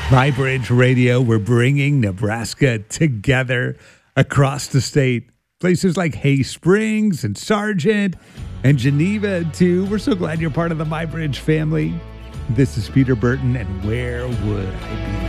MyBridge Radio, we're bringing Nebraska together across the state. Places like Hay Springs and Sargent and Geneva, too. We're so glad you're part of the MyBridge family. This is Peter Burton, and where would I be?